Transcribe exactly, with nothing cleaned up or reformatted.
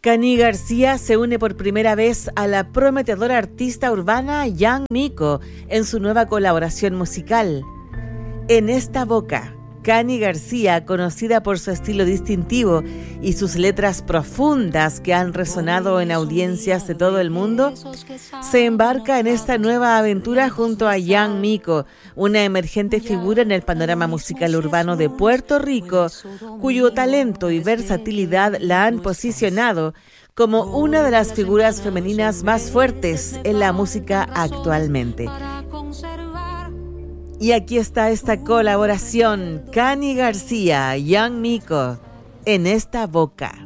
Cani García se une por primera vez a la prometedora artista urbana Young Miko en su nueva colaboración musical. En esta boca, Cani García, conocida por su estilo distintivo y sus letras profundas que han resonado en audiencias de todo el mundo, se embarca en esta nueva aventura junto a Young Miko, una emergente figura en el panorama musical urbano de Puerto Rico, cuyo talento y versatilidad la han posicionado como una de las figuras femeninas más fuertes en la música actualmente. Y aquí está esta colaboración, Cani García, Young Miko, en esta boca.